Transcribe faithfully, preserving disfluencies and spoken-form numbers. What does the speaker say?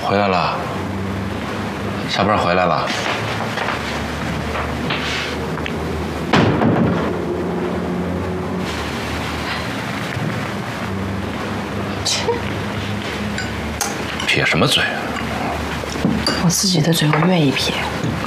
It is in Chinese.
回来了，下班回来了。 切， 撇什么嘴啊？ 我自己的嘴我愿意撇。